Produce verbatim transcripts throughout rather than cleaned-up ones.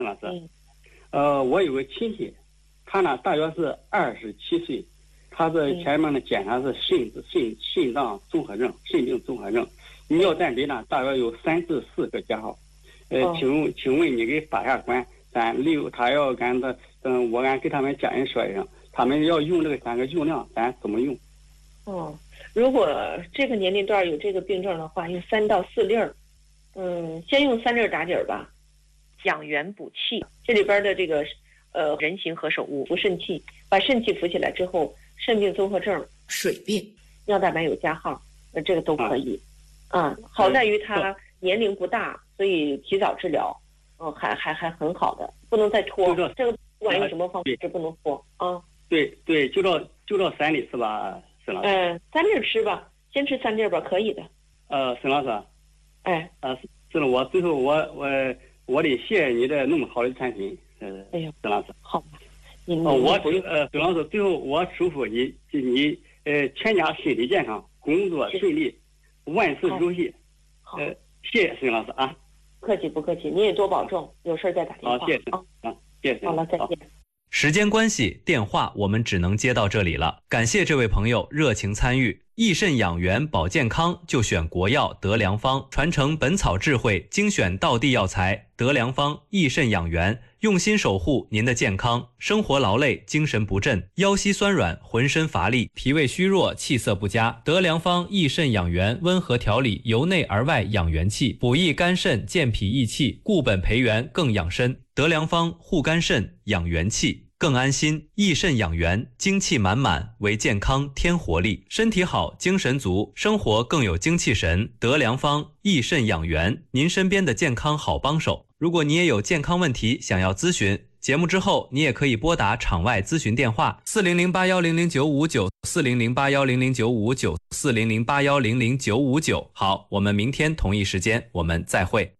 沈老师，嗯、呃，我有个亲戚，他呢大约是二十七岁，他是前面的检查是肾肾肾脏综合症，肾病综合症，尿蛋白呢大约有三至四个加号。呃， 哦、 请问请问你给把下关，咱六他要跟他嗯，我俺给他们家人说一声，他们要用这个三个用量，咱怎么用？ 哦，如果这个年龄段有这个病症的话，用三到四粒儿，嗯，先用三粒打底儿吧。养元补气，这里边的这个呃人形何首乌扶肾气，把肾气扶起来之后，肾病综合症、水病、尿蛋白有加号，那这个都可以。啊，嗯、好在于他年龄不大，所以提早治疗，嗯、呃，还还还很好的，不能再拖。这个不管用什么方式，不能拖啊。 对对，就到就到三粒是吧，沈老师？ 嗯、呃，三粒吃吧，先吃三粒吧，可以的。 呃，沈老师， 哎， 呃，是了，我最后我我我得谢谢你的那么好的产品，呃， 哎呀， 沈老师， 好，你哦，我呃，沈老师，最后我祝福你你呃全家身体健康，工作顺利，万事如意。 好， 呃，谢谢沈老师啊。 不客气不客气，你也多保重，有事再打电话。 好，谢谢啊，啊，谢谢。 好了，再见。 时间关系，电话我们只能接到这里了。感谢这位朋友热情参与。益肾养元保健康，就选国药德良方，传承本草智慧，精选道地药材，德良方益肾养元，用心守护您的健康。生活劳累，精神不振，腰膝酸软，浑身乏力，脾胃虚弱，气色不佳。德良方益肾养元，温和调理，由内而外养元气，补益肝肾，健脾益气，固本培元，更养生。德良方护肝肾，养元气。更安心，益肾养元，精气满满，为健康添活力，身体好，精神足，生活更有精气神。德良方益肾养元，您身边的健康好帮手。如果你也有健康问题想要咨询，节目之后你也可以拨打场外咨询电话四零零八幺零零九五九四零零八幺零零九五九四零零八幺零零九五九。好，我们明天同一时间我们再会。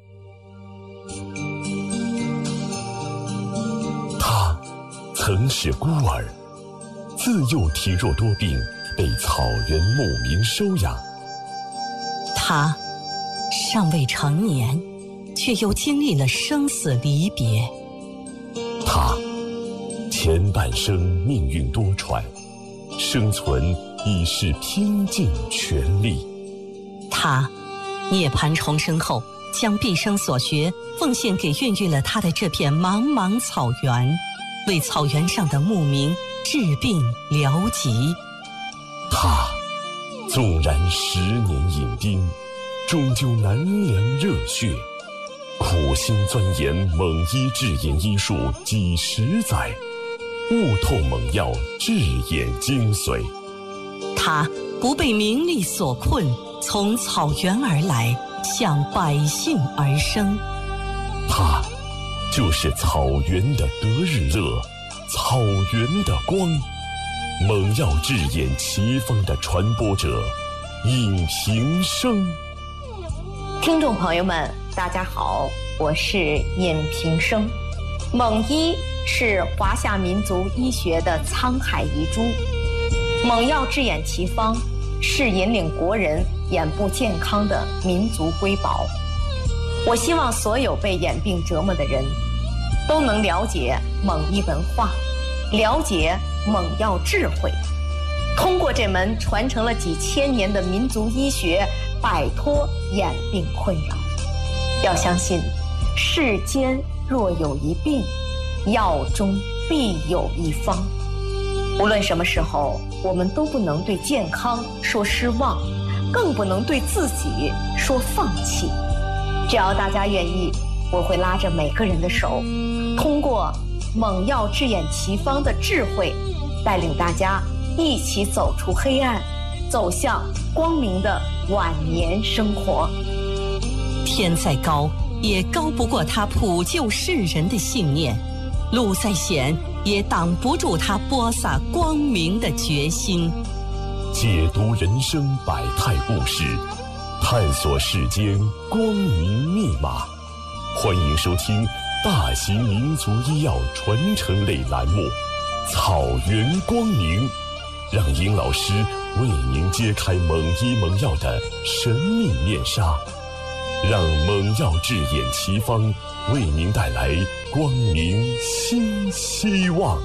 曾是孤儿，自幼体弱多病，被草原牧民收养。 他尚未成年，却又经历了生死离别。 他前半生命运多舛，生存已是拼尽全力。 他涅槃重生后，将毕生所学奉献给孕育了他的这片茫茫草原，为草原上的牧民治病疗疾。 他纵然十年饮冰，终究难凉热血，苦心钻研蒙医治眼医术几十载，悟透蒙药治眼精髓。 他不被名利所困，从草原而来，向百姓而生。 他就是草原的得日乐，草原的光，蒙药治眼奇方的传播者尹平生。 听众朋友们，大家好，我是尹平生。蒙医是华夏民族医学的沧海遗珠，蒙药治眼奇方是引领国人眼部健康的民族瑰宝。我希望所有被眼病折磨的人都能了解蒙医文化，了解蒙药智慧，通过这门传承了几千年的民族医学，摆脱眼病困扰。要相信，世间若有一病，药中必有一方。无论什么时候，我们都不能对健康说失望，更不能对自己说放弃。只要大家愿意，我会拉着每个人的手，通过蒙药治眼奇方的智慧，带领大家一起走出黑暗，走向光明的晚年生活。 天再高，也高不过他普救世人的信念；路再险，也挡不住他播撒光明的决心。 解读人生百态故事，探索世间光明密码。欢迎收听大型民族医药传承类栏目《草原光明》，让尹老师为您揭开蒙医蒙药的神秘面纱，让蒙药治眼奇方为您带来光明新希望。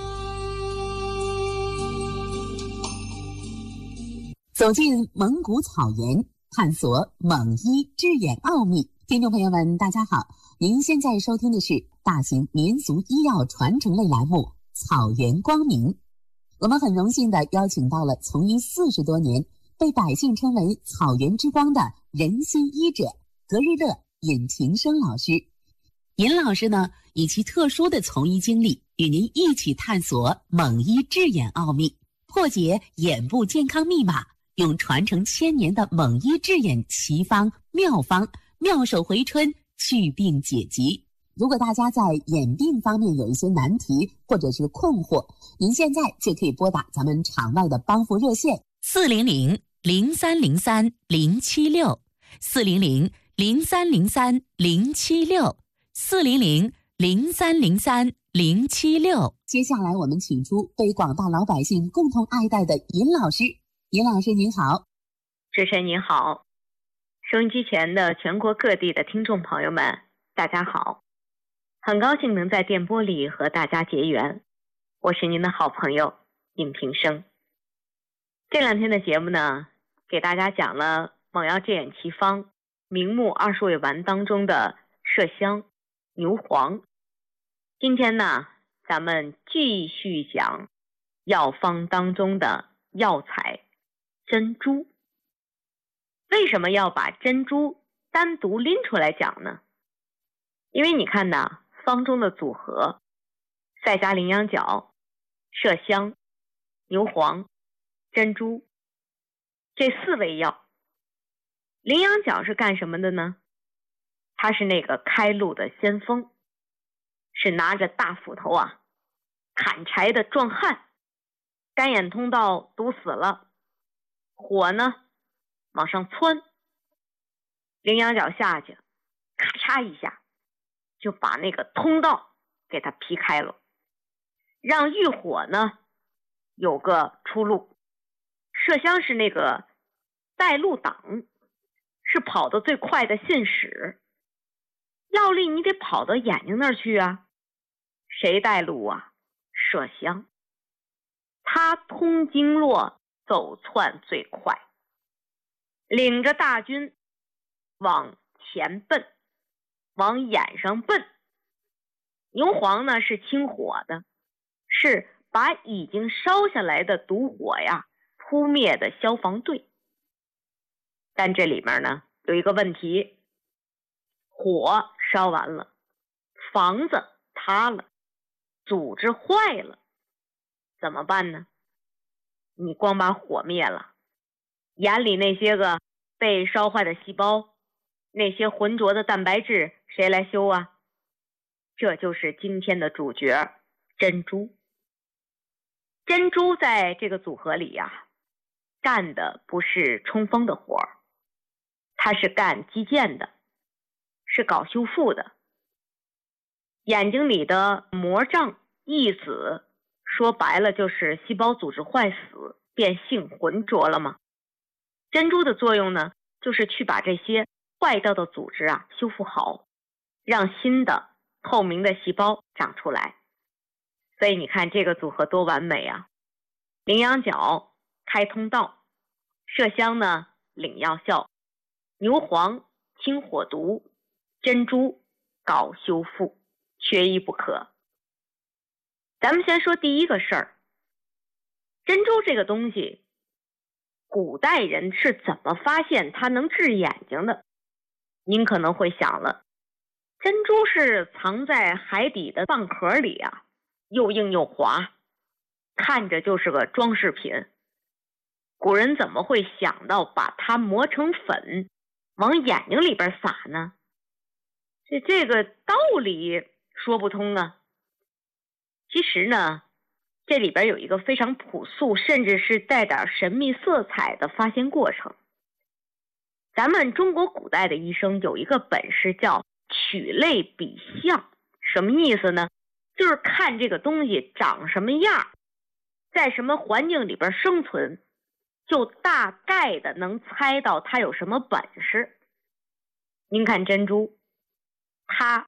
走进蒙古草原，探索蒙医治眼奥秘。听众朋友们，大家好，您现在收听的是大型民俗医药传承类栏目《草原光明》。我们很荣幸地邀请到了从医四十多年，被百姓称为草原之光的人心医者格日乐尹平生老师。尹老师呢，以其特殊的从医经历，与您一起探索蒙医治眼奥秘，破解眼部健康密码，用传承千年的蒙医治眼奇方妙方，妙手回春，祛病解疾。如果大家在眼病方面有一些难题或者是困惑，您现在就可以拨打咱们场外的帮扶热线四零零零三零三零七六四零零零三零三零七六四零零零三零三零七六。 接下来我们请出被广大老百姓共同爱戴的尹老师。尹老师您好。 主持人您好，收音机前的全国各地的听众朋友们大家好，很高兴能在电波里和大家结缘，我是您的好朋友尹平生。这两天的节目呢，给大家讲了蒙药治眼奇方明目二十味丸当中的麝香、牛黄。今天呢，咱们继续讲药方当中的药材珍珠。为什么要把珍珠单独拎出来讲呢？因为你看呐，方中的组合赛加羚羊角、麝香、牛黄、珍珠这四味药。羚羊角是干什么的呢？它是那个开路的先锋，是拿着大斧头啊砍柴的壮汉，干眼通道堵死了，火呢往上窜，羚羊角下去咔嚓一下就把那个通道给它劈开了，让欲火呢有个出路。麝香是那个带路党，是跑得最快的信使，药力你得跑到眼睛那儿去啊，谁带路啊？麝香。他通经络走窜最快，领着大军往前奔，往眼上奔。牛黄呢是清火的，是把已经烧下来的毒火呀扑灭的消防队。但这里面呢有一个问题，火烧完了，房子塌了，组织坏了，怎么办呢？你光把火灭了，眼里那些个被烧坏的细胞，那些浑浊的蛋白质，谁来修啊？这就是今天的主角珍珠。珍珠在这个组合里呀，干的不是冲锋的活儿，它是干基建的，是搞修复的。眼睛里的膜胀溢死，说白了就是细胞组织坏死，变性浑浊了吗？珍珠的作用呢，就是去把这些坏掉的组织啊修复好，让新的透明的细胞长出来。所以你看这个组合多完美啊！羚羊角开通道，麝香呢领药效，牛黄清火毒，珍珠搞修复，缺一不可。咱们先说第一个事儿，珍珠这个东西，古代人是怎么发现它能治眼睛的？您可能会想了，珍珠是藏在海底的蚌壳里啊，又硬又滑，看着就是个装饰品。古人怎么会想到把它磨成粉往眼睛里边撒呢？这这个道理说不通啊。其实呢，这里边有一个非常朴素，甚至是带点神秘色彩的发现过程。咱们中国古代的医生有一个本事叫取类比象，什么意思呢？就是看这个东西长什么样，在什么环境里边生存，就大概的能猜到它有什么本事。您看珍珠，它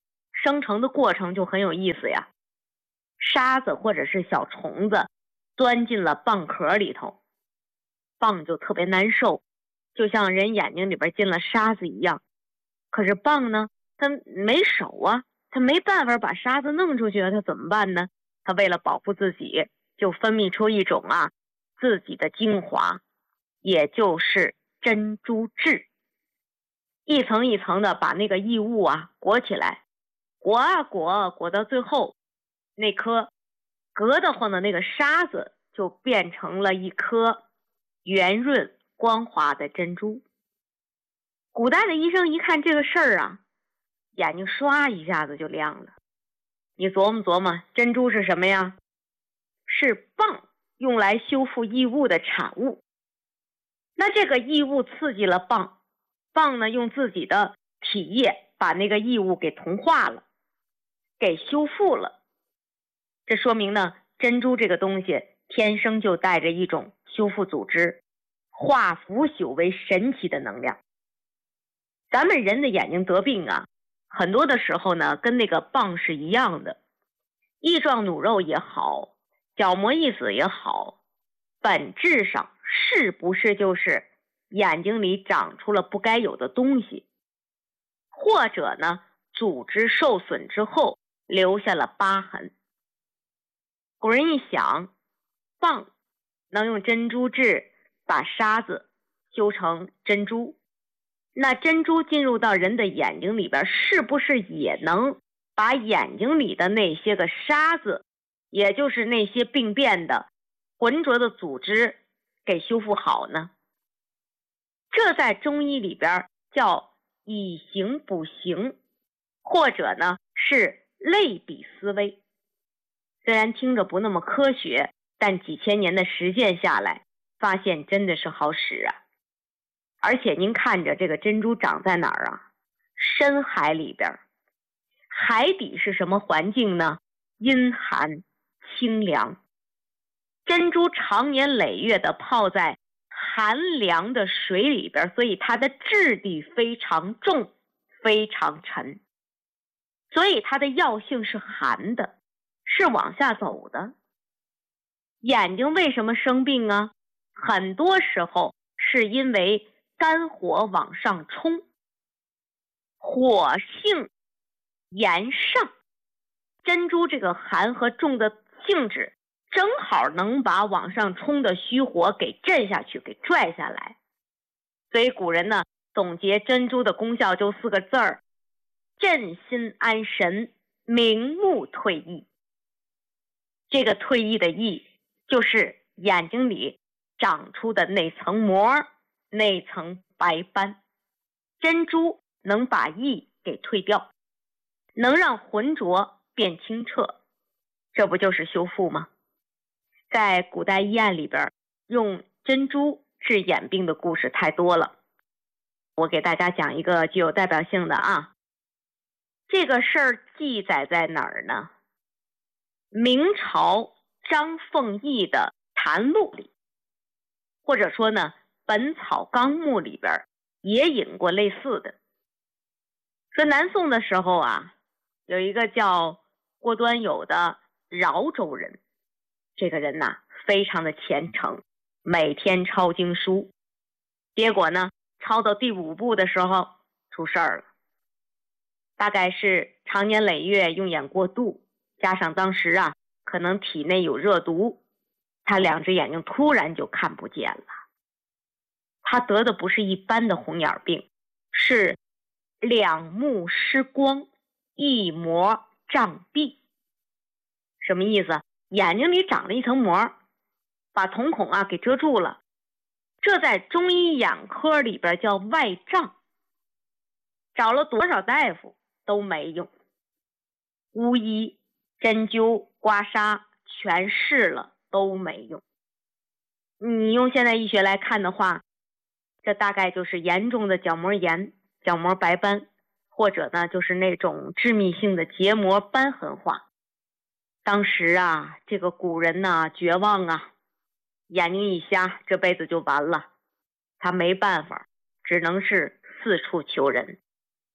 生成的过程就很有意思呀。沙子或者是小虫子钻进了蚌壳里头，蚌就特别难受，就像人眼睛里边进了沙子一样。可是蚌呢，它没手啊，它没办法把沙子弄出去，它怎么办呢？它为了保护自己，就分泌出一种啊自己的精华，也就是珍珠质，一层一层的把那个异物啊裹起来，裹啊裹，裹到最后，那颗隔得慌的那个沙子就变成了一颗圆润光滑的珍珠。古代的医生一看这个事儿啊，眼睛唰一下子就亮了。你琢磨琢磨，珍珠是什么呀？是蚌用来修复异物的产物。那这个异物刺激了蚌，蚌呢用自己的体液把那个异物给同化了，给修复了。这说明呢，珍珠这个东西天生就带着一种修复组织、化腐朽为神奇的能量。咱们人的眼睛得病啊，很多的时候呢跟那个蚌是一样的，翼状弩肉也好，角膜异死也好，本质上是不是就是眼睛里长出了不该有的东西，或者呢组织受损之后留下了疤痕。古人一想，蚌能用珍珠质把沙子修成珍珠，那珍珠进入到人的眼睛里边，是不是也能把眼睛里的那些个沙子，也就是那些病变的浑浊的组织给修复好呢？这在中医里边叫以形补形，或者呢是类比思维。虽然听着不那么科学，但几千年的实践下来，发现真的是好使啊。而且您看着这个珍珠长在哪儿啊？深海里边。海底是什么环境呢？阴寒清凉。珍珠常年累月的泡在寒凉的水里边，所以它的质地非常重，非常沉，所以它的药性是寒的，是往下走的。眼睛为什么生病啊？很多时候是因为肝火往上冲，火性炎上，珍珠这个寒和重的性质正好能把往上冲的虚火给震下去，给拽下来。所以古人呢总结珍珠的功效就四个字儿：镇心安神，明目退翳。这个退翳的翳就是眼睛里长出的那层膜，那层白斑。珍珠能把翳给退掉，能让浑浊变清澈，这不就是修复吗？在古代医案里边，用珍珠治眼病的故事太多了，我给大家讲一个具有代表性的啊。这个事儿记载在哪儿呢？明朝张凤义的谈录里，或者说呢本草纲目里边也引过类似的。说南宋的时候啊，有一个叫郭端友的饶州人，这个人呐非常的虔诚，每天抄经书。结果呢抄到第五部的时候出事儿了，大概是常年累月用眼过度，加上当时啊可能体内有热毒，他两只眼睛突然就看不见了。他得的不是一般的红眼病，是两目失光，一膜障蔽。什么意思？眼睛里长了一层膜，把瞳孔啊给遮住了。这在中医眼科里边叫外障，找了多少大夫都没用，巫医、针灸、刮痧全试了都没用。你用现代医学来看的话，这大概就是严重的角膜炎、角膜白斑，或者呢就是那种致密性的结膜瘢痕化。当时啊这个古人呢绝望啊，眼睛一瞎这辈子就完了，他没办法，只能是四处求人。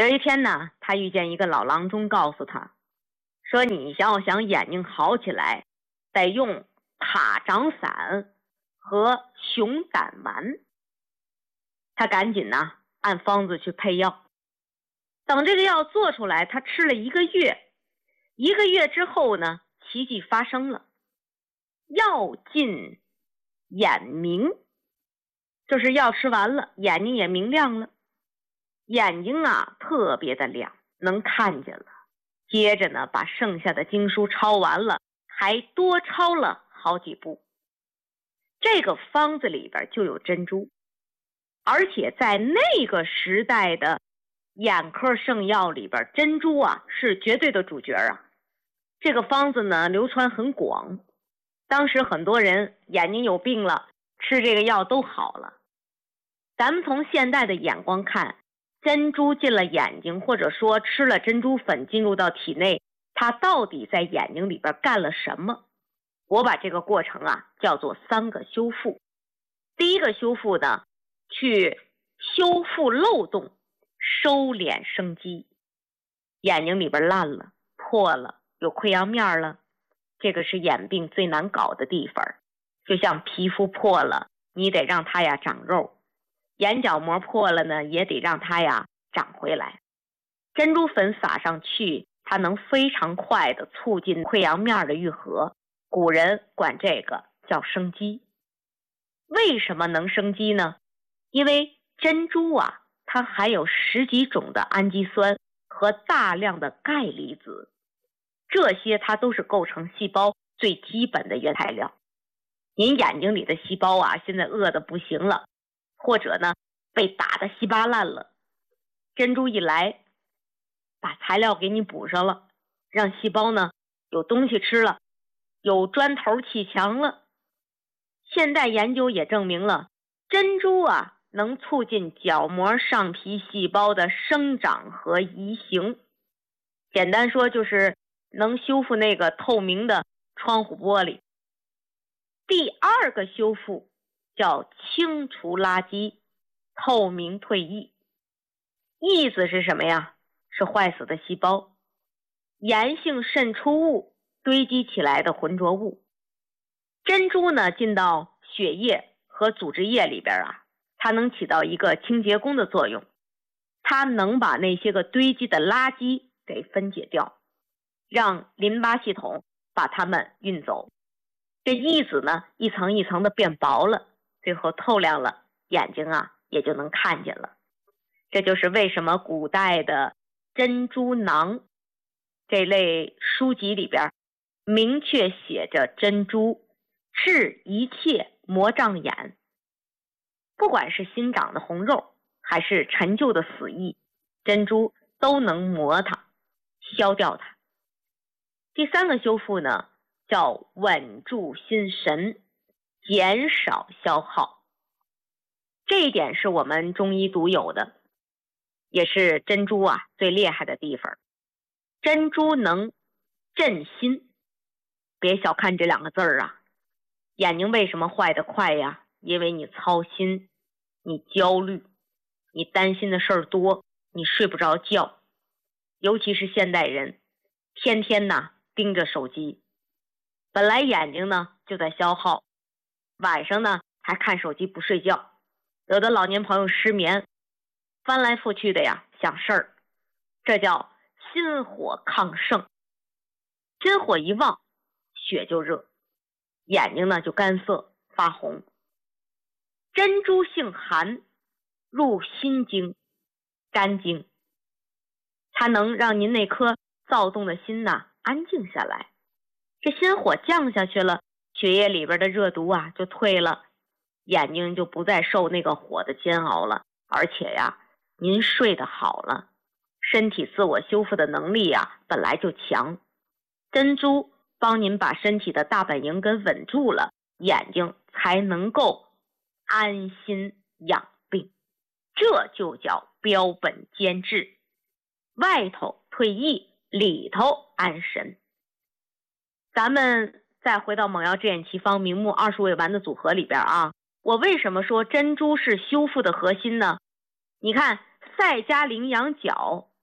有一天呢，他遇见一个老郎中，告诉他说，你要想眼睛好起来，得用塔掌散和熊胆丸。他赶紧呢按方子去配药，等这个药做出来，他吃了一个月，一个月之后呢，奇迹发生了，药尽眼明，就是药吃完了，眼睛也明亮了，眼睛啊特别的亮，能看见了。接着呢，把剩下的经书抄完了，还多抄了好几部。这个方子里边就有珍珠，而且在那个时代的眼科圣药里边，珍珠啊是绝对的主角啊。这个方子呢流传很广，当时很多人眼睛有病了，吃这个药都好了。咱们从现代的眼光看，珍珠进了眼睛，或者说吃了珍珠粉进入到体内，它到底在眼睛里边干了什么？我把这个过程啊叫做三个修复。第一个修复呢，去修复漏洞，收敛生机。眼睛里边烂了，破了，有溃疡面了，这个是眼病最难搞的地方。就像皮肤破了，你得让它呀长肉，眼角膜破了呢，也得让它呀长回来。珍珠粉撒上去，它能非常快的促进溃疡面的愈合，古人管这个叫生肌。为什么能生肌呢？因为珍珠啊，它含有十几种的氨基酸和大量的钙离子，这些它都是构成细胞最基本的原材料。您眼睛里的细胞啊，现在饿得不行了，或者呢被打得稀巴烂了，珍珠一来，把材料给你补上了，让细胞呢有东西吃了，有砖头砌墙了。现代研究也证明了，珍珠啊能促进角膜上皮细胞的生长和移行。简单说就是能修复那个透明的窗户玻璃。第二个修复叫清除垃圾，透明退液。意思是什么呀？是坏死的细胞，炎性渗出物堆积起来的浑浊物。珍珠呢进到血液和组织液里边啊，它能起到一个清洁工的作用，它能把那些个堆积的垃圾给分解掉，让淋巴系统把它们运走。这液子呢一层一层的变薄了，最后透亮了，眼睛啊也就能看见了。这就是为什么古代的珍珠囊这类书籍里边明确写着珍珠治一切魔障眼。不管是新长的红肉还是陈旧的死液，珍珠都能磨它，消掉它。第三个修复呢叫稳住心神，减少消耗。这一点是我们中医独有的，也是珍珠啊最厉害的地方。珍珠能镇心，别小看这两个字儿啊。眼睛为什么坏得快呀？因为你操心，你焦虑，你担心的事儿多，你睡不着觉。尤其是现代人，天天呐盯着手机，本来眼睛呢就在消耗，晚上呢还看手机不睡觉，有的老年朋友失眠，翻来覆去的呀想事儿，这叫心火亢盛。心火一旺，血就热，眼睛呢就干涩发红。珍珠性寒，入心经、肝经，它能让您那颗躁动的心呐安静下来。这心火降下去了，血液里边的热毒啊就退了，眼睛就不再受那个火的煎熬了，而且呀您睡得好了，身体自我修复的能力呀本来就强。珍珠帮您把身体的大本营给稳住了，眼睛才能够安心养病。这就叫标本兼治，外头退役，里头安神。咱们再回到猛药治眼奇方明目二十味丸的组合里边啊，我为什么说珍珠是修复的核心呢？你看赛加羚羊角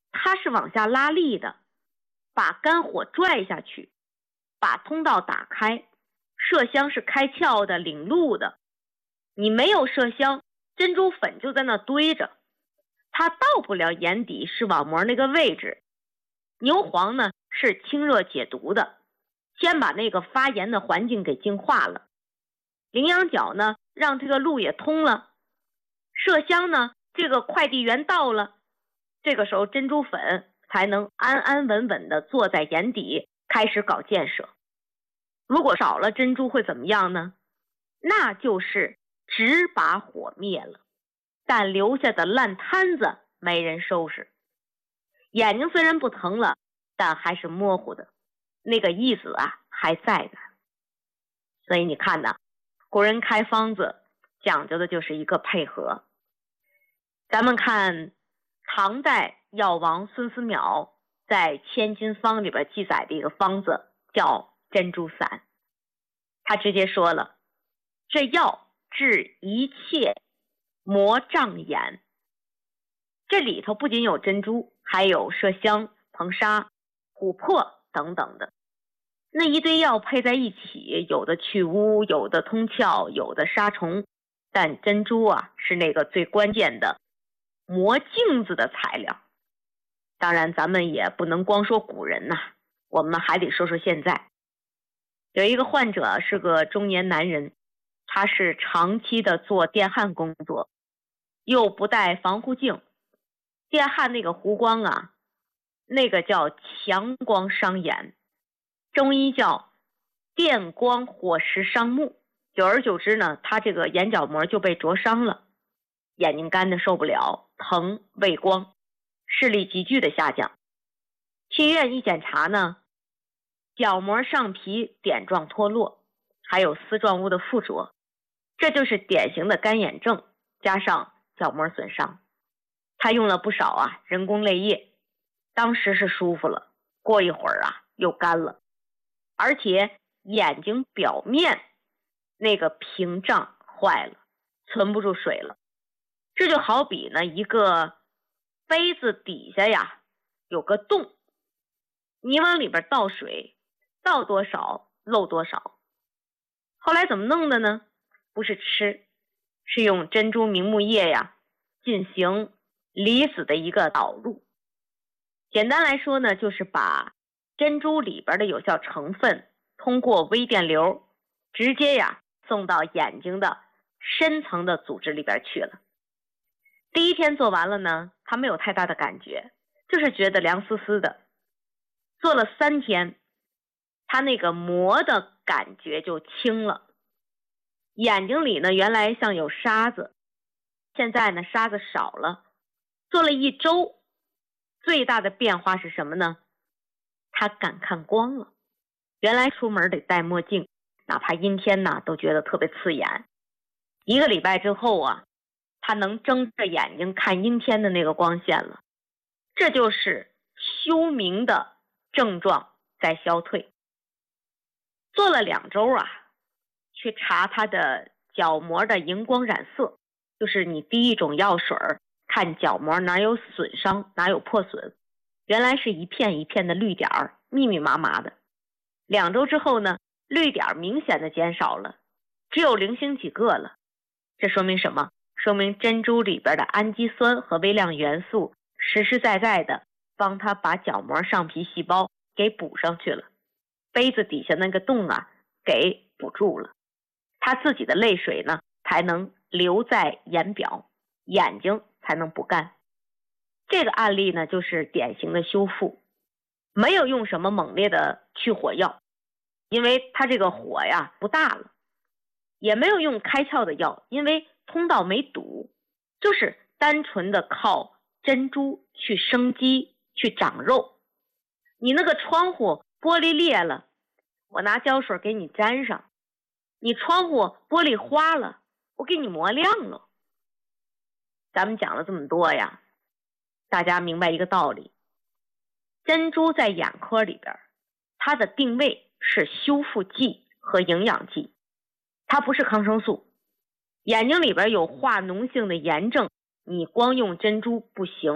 它是往下拉力的，把肝火拽下去，把通道打开，麝香是开窍的，领路的。你没有麝香，珍珠粉就在那堆着，它到不了眼底视网膜那个位置。牛黄呢是清热解毒的，先把那个发炎的环境给净化了。羚羊角呢让这个路也通了，麝香呢这个快递员到了，这个时候珍珠粉才能安安稳稳地坐在眼底开始搞建设。如果少了珍珠会怎么样呢？那就是只把火灭了，但留下的烂摊子没人收拾。眼睛虽然不疼了，但还是模糊的，那个意思啊还在的。所以你看呢，古人开方子讲究的就是一个配合。咱们看唐代药王孙思邈在《千金方》里边记载的一个方子叫珍珠散，他直接说了，这药治一切魔障眼。这里头不仅有珍珠，还有麝香、硼砂、琥珀等等的，那一堆药配在一起，有的去污，有的通窍，有的杀虫，但珍珠啊是那个最关键的磨镜子的材料。当然咱们也不能光说古人呐、啊，我们还得说说现在。有一个患者是个中年男人，他是长期的做电焊工作，又不戴防护镜，电焊那个弧光啊，那个叫强光伤眼，中医叫电光火石伤目。久而久之呢，他这个眼角膜就被灼伤了，眼睛干的受不了，疼畏光，视力急剧的下降。去医院一检查呢，角膜上皮点状脱落，还有丝状物的附着，这就是典型的干眼症加上角膜损伤。他用了不少啊人工泪液，当时是舒服了，过一会儿啊又干了，而且眼睛表面那个屏障坏了，存不住水了。这就好比呢一个杯子底下呀有个洞，你往里边倒水，倒多少漏多少。后来怎么弄的呢？不是吃，是用珍珠明目液呀进行离子的一个导入。简单来说呢，就是把珍珠里边的有效成分通过微电流直接呀送到眼睛的深层的组织里边去了。第一天做完了呢，他没有太大的感觉，就是觉得凉丝丝的。做了三天，他那个膜的感觉就轻了，眼睛里呢原来像有沙子，现在呢沙子少了。做了一周，最大的变化是什么呢？他敢看光了。原来出门得戴墨镜，哪怕阴天呢都觉得特别刺眼。一个礼拜之后啊，他能睁着眼睛看阴天的那个光线了。这就是休明的症状在消退。做了两周啊，去查他的角膜的荧光染色，就是你滴一种药水看角膜哪有损伤哪有破损，原来是一片一片的绿点儿，密密麻麻的。两周之后呢，绿点明显的减少了，只有零星几个了。这说明什么？说明珍珠里边的氨基酸和微量元素实实在在的帮他把角膜上皮细胞给补上去了，杯子底下那个洞啊给补住了，他自己的泪水呢才能留在眼表，眼睛才能不干。这个案例呢就是典型的修复，没有用什么猛烈的去火药，因为它这个火呀不大了，也没有用开窍的药，因为通道没堵，就是单纯的靠珍珠去生肌去长肉。你那个窗户玻璃裂了，我拿胶水给你粘上，你窗户玻璃花了，我给你磨亮了。咱们讲了这么多呀，大家明白一个道理，珍珠在眼科里边，它的定位是修复剂和营养剂，它不是抗生素。眼睛里边有化脓性的炎症，你光用珍珠不行，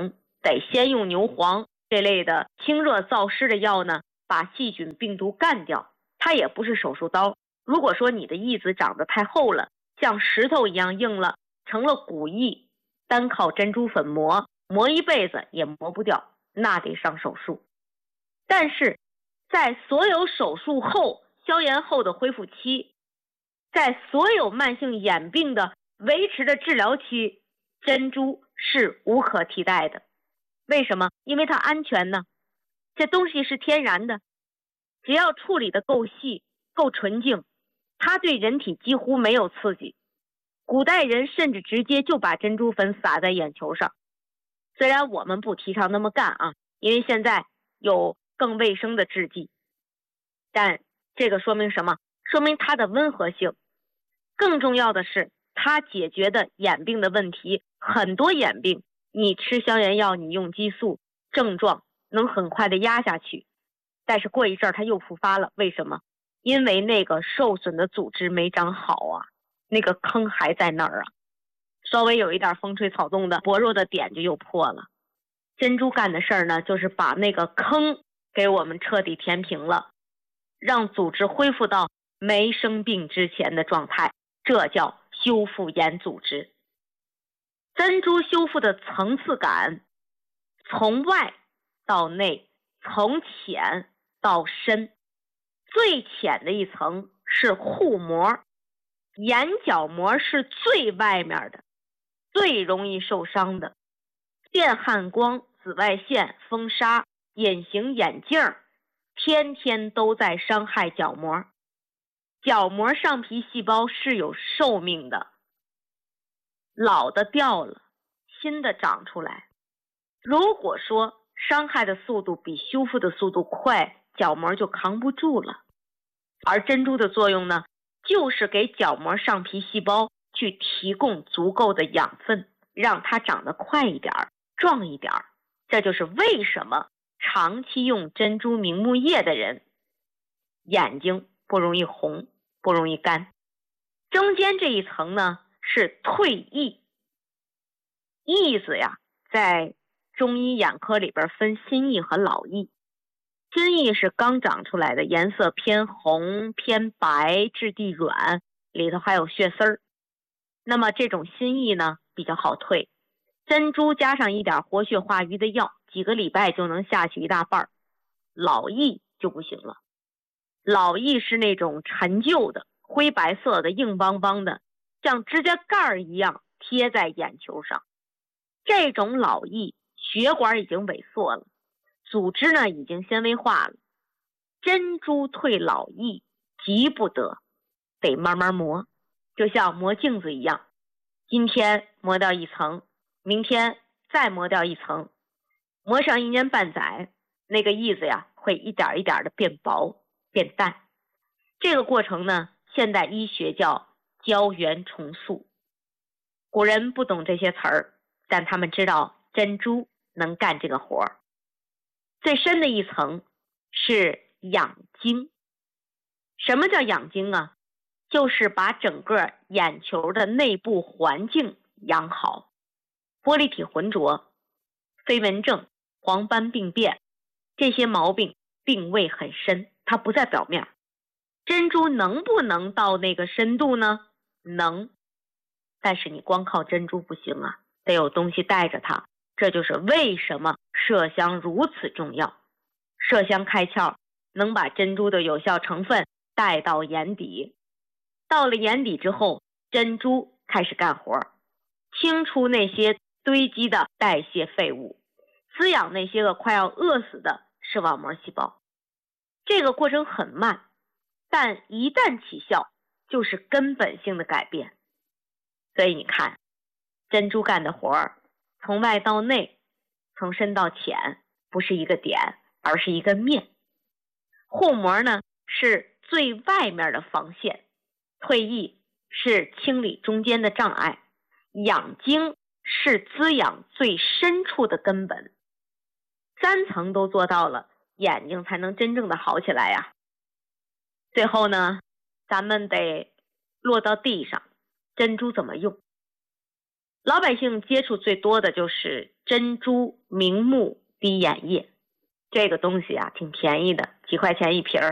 得先用牛黄这类的清热燥湿的药呢，把细菌病毒干掉。它也不是手术刀，如果说你的翳子长得太厚了，像石头一样硬了，成了骨翳，单靠珍珠粉磨磨一辈子也磨不掉，那得上手术。但是在所有手术后消炎后的恢复期，在所有慢性眼病的维持的治疗期，珍珠是无可替代的。为什么？因为它安全呢，这东西是天然的，只要处理的够细够纯净，它对人体几乎没有刺激。古代人甚至直接就把珍珠粉撒在眼球上，虽然我们不提倡那么干啊，因为现在有更卫生的制剂，但这个说明什么？说明它的温和性。更重要的是，它解决的眼病的问题，很多眼病你吃消炎药，你用激素，症状能很快的压下去，但是过一阵儿它又复发了。为什么？因为那个受损的组织没长好啊，那个坑还在那儿啊，稍微有一点风吹草动的薄弱的点就又破了。珍珠干的事儿呢，就是把那个坑给我们彻底填平了，让组织恢复到没生病之前的状态，这叫修复眼组织。珍珠修复的层次感，从外到内，从浅到深。最浅的一层是护膜，眼角膜是最外面的，最容易受伤的。电焊光、紫外线、风沙、隐形眼镜天天都在伤害角膜。角膜上皮细胞是有寿命的，老的掉了，新的长出来。如果说伤害的速度比修复的速度快，角膜就扛不住了。而珍珠的作用呢，就是给角膜上皮细胞去提供足够的养分，让它长得快一点，壮一点。这就是为什么长期用珍珠明目液的人眼睛不容易红，不容易干。中间这一层呢是退翳。翳子呀，在中医眼科里边分新翳和老翳。新翳是刚长出来的，颜色偏红偏白，质地软，里头还有血丝儿。那么这种新翳呢比较好退，珍珠加上一点活血化瘀的药，几个礼拜就能下去一大半。老翳就不行了，老翳是那种陈旧的灰白色的，硬邦邦的，像指甲盖一样贴在眼球上。这种老翳血管已经萎缩了，组织呢已经纤维化了。珍珠退老翳急不得，得慢慢磨，就像磨镜子一样，今天磨掉一层，明天再磨掉一层，磨上一年半载，那个翳子呀会一点一点的变薄变淡。这个过程呢，现代医学叫胶原重塑。古人不懂这些词儿，但他们知道珍珠能干这个活儿。最深的一层是养精。什么叫养精啊？就是把整个眼球的内部环境养好。玻璃体浑浊、飞蚊症、黄斑病变，这些毛病病位很深，它不在表面。珍珠能不能到那个深度呢？能，但是你光靠珍珠不行啊，得有东西带着它。这就是为什么麝香如此重要。麝香开窍，能把珍珠的有效成分带到眼底。到了眼底之后，珍珠开始干活，清除那些堆积的代谢废物，滋养那些个快要饿死的视网膜细胞。这个过程很慢，但一旦起效，就是根本性的改变。所以你看，珍珠干的活儿，从外到内，从深到浅，不是一个点，而是一个面。护膜呢，是最外面的防线，退翳是清理中间的障碍，养精是滋养最深处的根本。三层都做到了，眼睛才能真正的好起来呀。最后呢，咱们得落到地上，珍珠怎么用？ 老百姓接触最多的就是珍珠明目滴眼液，这个东西啊挺便宜的，几块钱一瓶儿。